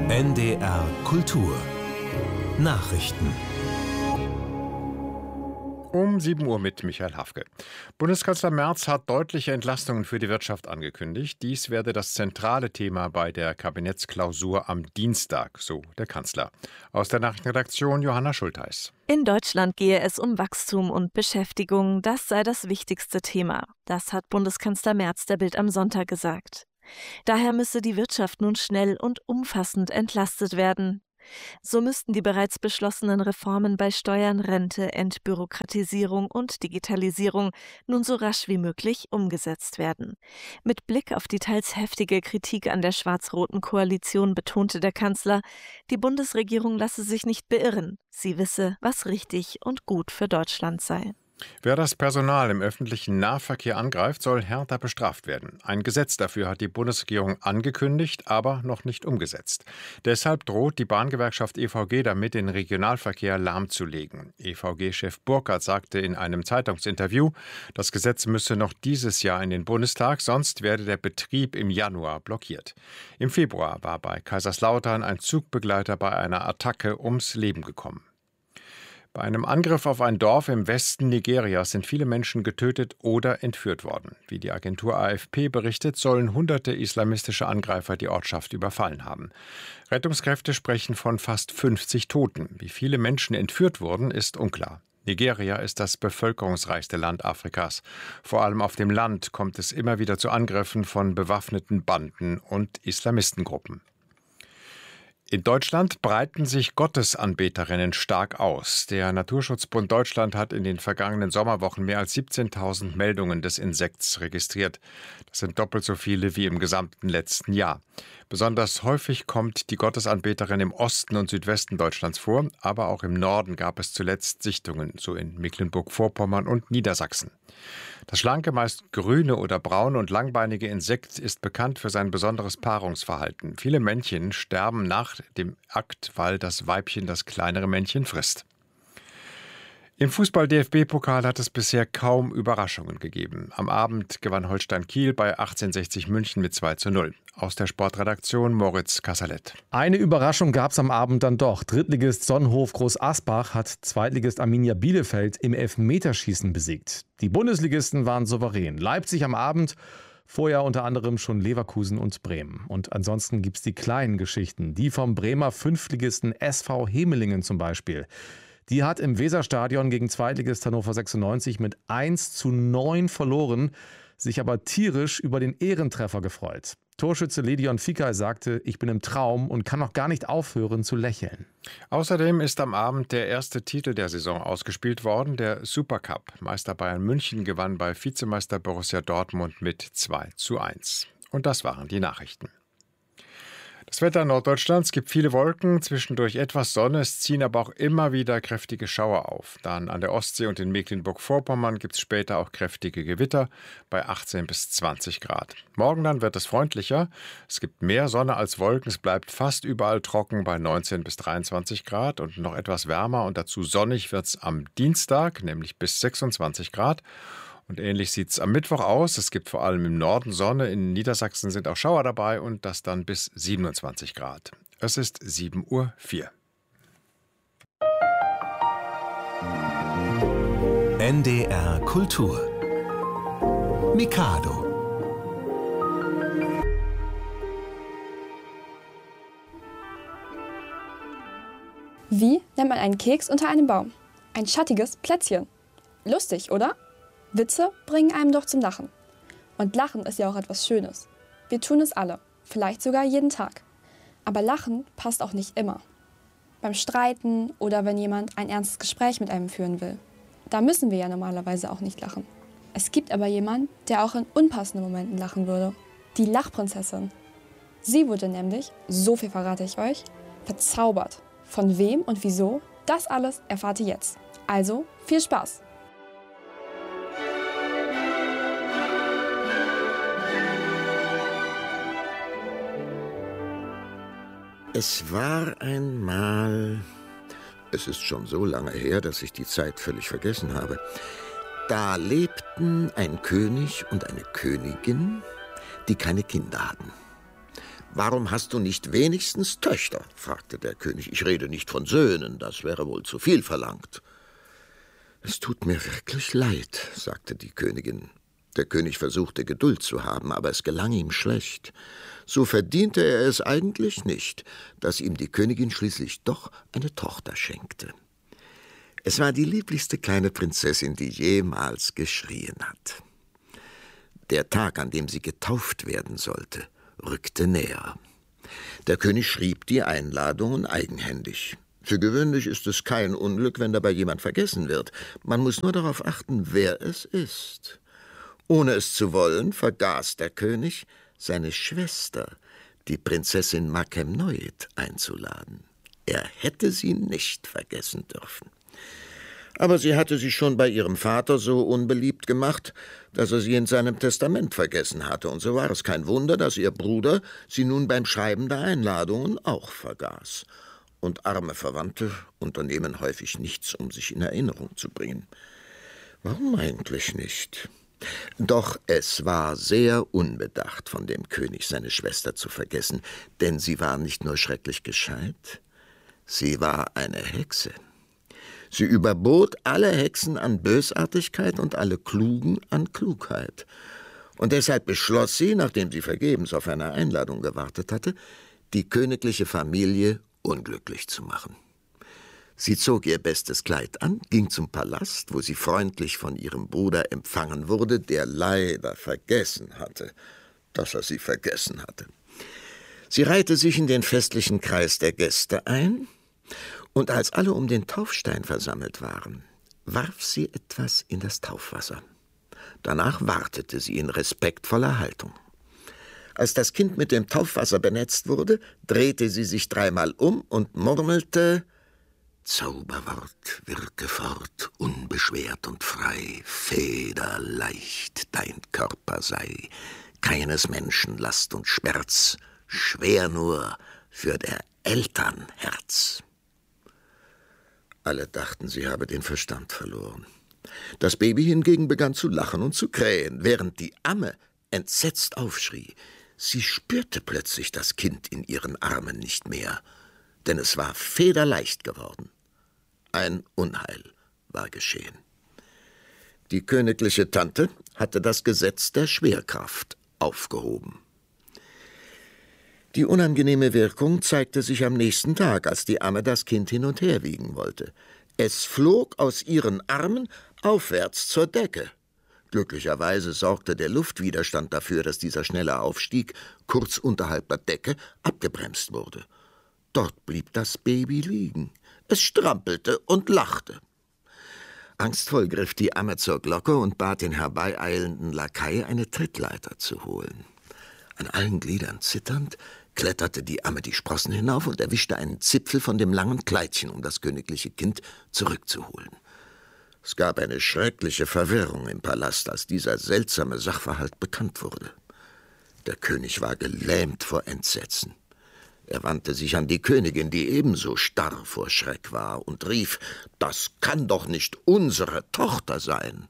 NDR Kultur Nachrichten. Um 7 Uhr mit Michael Hafke. Bundeskanzler Merz hat deutliche Entlastungen für die Wirtschaft angekündigt. Dies werde das zentrale Thema bei der Kabinettsklausur am Dienstag, so der Kanzler. Aus der Nachrichtenredaktion Johanna Schultheis. In Deutschland gehe es um Wachstum und Beschäftigung. Das sei das wichtigste Thema. Das hat Bundeskanzler Merz der Bild am Sonntag gesagt. Daher müsse die Wirtschaft nun schnell und umfassend entlastet werden. So müssten die bereits beschlossenen Reformen bei Steuern, Rente, Entbürokratisierung und Digitalisierung nun so rasch wie möglich umgesetzt werden. Mit Blick auf die teils heftige Kritik an der schwarz-roten Koalition betonte der Kanzler, die Bundesregierung lasse sich nicht beirren. Sie wisse, was richtig und gut für Deutschland sei. Wer das Personal im öffentlichen Nahverkehr angreift, soll härter bestraft werden. Ein Gesetz dafür hat die Bundesregierung angekündigt, aber noch nicht umgesetzt. Deshalb droht die Bahngewerkschaft EVG damit, den Regionalverkehr lahmzulegen. EVG-Chef Burkhardt sagte in einem Zeitungsinterview, das Gesetz müsse noch dieses Jahr in den Bundestag, sonst werde der Betrieb im Januar blockiert. Im Februar war bei Kaiserslautern ein Zugbegleiter bei einer Attacke ums Leben gekommen. Bei einem Angriff auf ein Dorf im Westen Nigerias sind viele Menschen getötet oder entführt worden. Wie die Agentur AFP berichtet, sollen hunderte islamistische Angreifer die Ortschaft überfallen haben. Rettungskräfte sprechen von fast 50 Toten. Wie viele Menschen entführt wurden, ist unklar. Nigeria ist das bevölkerungsreichste Land Afrikas. Vor allem auf dem Land kommt es immer wieder zu Angriffen von bewaffneten Banden und Islamistengruppen. In Deutschland breiten sich Gottesanbeterinnen stark aus. Der Naturschutzbund Deutschland hat in den vergangenen Sommerwochen mehr als 17.000 Meldungen des Insekts registriert. Das sind doppelt so viele wie im gesamten letzten Jahr. Besonders häufig kommt die Gottesanbeterin im Osten und Südwesten Deutschlands vor, aber auch im Norden gab es zuletzt Sichtungen, so in Mecklenburg-Vorpommern und Niedersachsen. Das schlanke, meist grüne oder braune und langbeinige Insekt ist bekannt für sein besonderes Paarungsverhalten. Viele Männchen sterben nach dem Akt, weil das Weibchen das kleinere Männchen frisst. Im Fußball-DFB-Pokal hat es bisher kaum Überraschungen gegeben. Am Abend gewann Holstein Kiel bei 1860 München mit 2:0. Aus der Sportredaktion Moritz Kassalet. Eine Überraschung gab es am Abend dann doch. Drittligist Sonnenhof Groß Asbach hat Zweitligist Arminia Bielefeld im Elfmeterschießen besiegt. Die Bundesligisten waren souverän. Leipzig am Abend, vorher unter anderem schon Leverkusen und Bremen. Und ansonsten gibt es die kleinen Geschichten. Die vom Bremer Fünftligisten SV Hemelingen zum Beispiel. Die hat im Weserstadion gegen Zweitligist Hannover 96 mit 1:9 verloren, sich aber tierisch über den Ehrentreffer gefreut. Torschütze Ledion Fikay sagte, ich bin im Traum und kann noch gar nicht aufhören zu lächeln. Außerdem ist am Abend der erste Titel der Saison ausgespielt worden, der Supercup. Meister Bayern München gewann bei Vizemeister Borussia Dortmund mit 2:1. Und das waren die Nachrichten. Das Wetter in Norddeutschlands gibt viele Wolken, zwischendurch etwas Sonne, es ziehen aber auch immer wieder kräftige Schauer auf. Dann an der Ostsee und in Mecklenburg-Vorpommern gibt es später auch kräftige Gewitter bei 18 bis 20 Grad. Morgen dann wird es freundlicher, es gibt mehr Sonne als Wolken, es bleibt fast überall trocken bei 19 bis 23 Grad und noch etwas wärmer und dazu sonnig wird es am Dienstag, nämlich bis 26 Grad. Und ähnlich sieht es am Mittwoch aus. Es gibt vor allem im Norden Sonne, in Niedersachsen sind auch Schauer dabei und das dann bis 27 Grad. Es ist 7:04 Uhr. NDR Kultur Mikado. Wie nennt man einen Keks unter einem Baum? Ein schattiges Plätzchen. Lustig, oder? Witze bringen einem doch zum Lachen. Und Lachen ist ja auch etwas Schönes. Wir tun es alle, vielleicht sogar jeden Tag. Aber Lachen passt auch nicht immer. Beim Streiten oder wenn jemand ein ernstes Gespräch mit einem führen will. Da müssen wir ja normalerweise auch nicht lachen. Es gibt aber jemanden, der auch in unpassenden Momenten lachen würde. Die Lachprinzessin. Sie wurde nämlich, so viel verrate ich euch, verzaubert. Von wem und wieso, das alles erfahrt ihr jetzt. Also, viel Spaß! Es war einmal, es ist schon so lange her, dass ich die Zeit völlig vergessen habe, da lebten ein König und eine Königin, die keine Kinder hatten. »Warum hast du nicht wenigstens Töchter?« fragte der König. »Ich rede nicht von Söhnen, das wäre wohl zu viel verlangt.« »Es tut mir wirklich leid«, sagte die Königin. Der König versuchte, Geduld zu haben, aber es gelang ihm schlecht. So verdiente er es eigentlich nicht, dass ihm die Königin schließlich doch eine Tochter schenkte. Es war die lieblichste kleine Prinzessin, die jemals geschrien hat. Der Tag, an dem sie getauft werden sollte, rückte näher. Der König schrieb die Einladungen eigenhändig. Für gewöhnlich ist es kein Unglück, wenn dabei jemand vergessen wird. Man muss nur darauf achten, wer es ist. Ohne es zu wollen, vergaß der König, seine Schwester, die Prinzessin Makemnoit, einzuladen. Er hätte sie nicht vergessen dürfen. Aber sie hatte sich schon bei ihrem Vater so unbeliebt gemacht, dass er sie in seinem Testament vergessen hatte. Und so war es kein Wunder, dass ihr Bruder sie nun beim Schreiben der Einladungen auch vergaß. Und arme Verwandte unternehmen häufig nichts, um sich in Erinnerung zu bringen. Warum eigentlich nicht? Doch es war sehr unbedacht von dem König, seine Schwester zu vergessen, denn sie war nicht nur schrecklich gescheit, sie war eine Hexe. Sie überbot alle Hexen an Bösartigkeit und alle Klugen an Klugheit. Und deshalb beschloss sie, nachdem sie vergebens auf eine Einladung gewartet hatte, die königliche Familie unglücklich zu machen. Sie zog ihr bestes Kleid an, ging zum Palast, wo sie freundlich von ihrem Bruder empfangen wurde, der leider vergessen hatte, dass er sie vergessen hatte. Sie reihte sich in den festlichen Kreis der Gäste ein, und als alle um den Taufstein versammelt waren, warf sie etwas in das Taufwasser. Danach wartete sie in respektvoller Haltung. Als das Kind mit dem Taufwasser benetzt wurde, drehte sie sich 3-mal um und murmelte: »Zauberwort, wirke fort, unbeschwert und frei, federleicht dein Körper sei, keines Menschen Last und Schmerz, schwer nur für der Eltern Herz.« Alle dachten, sie habe den Verstand verloren. Das Baby hingegen begann zu lachen und zu krähen, während die Amme entsetzt aufschrie. Sie spürte plötzlich das Kind in ihren Armen nicht mehr, denn es war federleicht geworden. Ein Unheil war geschehen. Die königliche Tante hatte das Gesetz der Schwerkraft aufgehoben. Die unangenehme Wirkung zeigte sich am nächsten Tag, als die Amme das Kind hin und her wiegen wollte. Es flog aus ihren Armen aufwärts zur Decke. Glücklicherweise sorgte der Luftwiderstand dafür, dass dieser schnelle Aufstieg kurz unterhalb der Decke abgebremst wurde. Dort blieb das Baby liegen. Es strampelte und lachte. Angstvoll griff die Amme zur Glocke und bat den herbeieilenden Lakai, eine Trittleiter zu holen. An allen Gliedern zitternd kletterte die Amme die Sprossen hinauf und erwischte einen Zipfel von dem langen Kleidchen, um das königliche Kind zurückzuholen. Es gab eine schreckliche Verwirrung im Palast, als dieser seltsame Sachverhalt bekannt wurde. Der König war gelähmt vor Entsetzen. Er wandte sich an die Königin, die ebenso starr vor Schreck war, und rief: »Das kann doch nicht unsere Tochter sein!«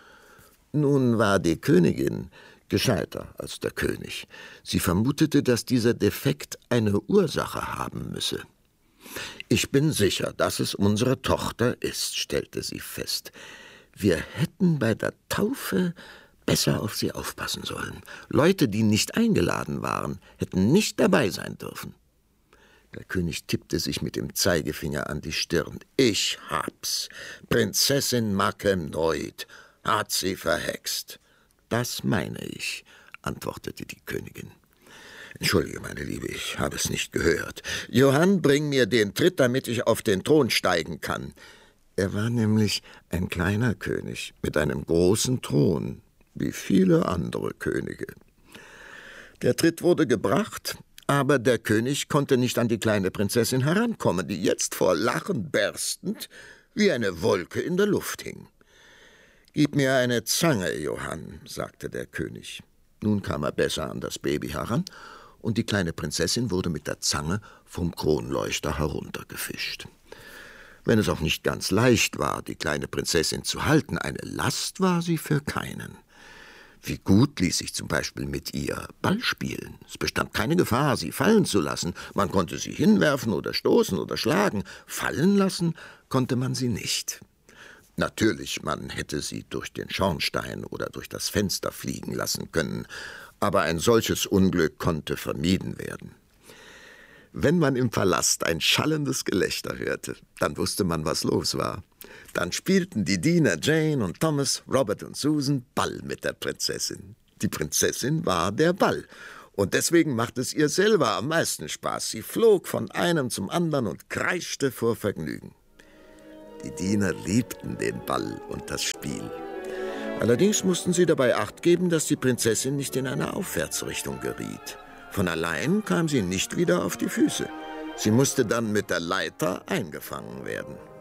Nun war die Königin gescheiter als der König. Sie vermutete, dass dieser Defekt eine Ursache haben müsse. »Ich bin sicher, dass es unsere Tochter ist«, stellte sie fest. »Wir hätten bei der Taufe besser auf sie aufpassen sollen. Leute, die nicht eingeladen waren, hätten nicht dabei sein dürfen.« Der König tippte sich mit dem Zeigefinger an die Stirn. »Ich hab's. Prinzessin Makemnoit hat sie verhext.« »Das meine ich«, antwortete die Königin. »Entschuldige, meine Liebe, ich habe es nicht gehört. Johann, bring mir den Tritt, damit ich auf den Thron steigen kann.« Er war nämlich ein kleiner König mit einem großen Thron, wie viele andere Könige. Der Tritt wurde gebracht, aber der König konnte nicht an die kleine Prinzessin herankommen, die jetzt vor Lachen berstend wie eine Wolke in der Luft hing. »Gib mir eine Zange, Johann«, sagte der König. Nun kam er besser an das Baby heran, und die kleine Prinzessin wurde mit der Zange vom Kronleuchter heruntergefischt. Wenn es auch nicht ganz leicht war, die kleine Prinzessin zu halten, eine Last war sie für keinen. Wie gut ließ sich zum Beispiel mit ihr Ball spielen. Es bestand keine Gefahr, sie fallen zu lassen. Man konnte sie hinwerfen oder stoßen oder schlagen. Fallen lassen konnte man sie nicht. Natürlich, man hätte sie durch den Schornstein oder durch das Fenster fliegen lassen können, aber ein solches Unglück konnte vermieden werden. Wenn man im Palast ein schallendes Gelächter hörte, dann wusste man, was los war. Dann spielten die Diener Jane und Thomas, Robert und Susan Ball mit der Prinzessin. Die Prinzessin war der Ball. Und deswegen machte es ihr selber am meisten Spaß. Sie flog von einem zum anderen und kreischte vor Vergnügen. Die Diener liebten den Ball und das Spiel. Allerdings mussten sie dabei Acht geben, dass die Prinzessin nicht in eine Aufwärtsrichtung geriet. Von allein kam sie nicht wieder auf die Füße. Sie musste dann mit der Leiter eingefangen werden.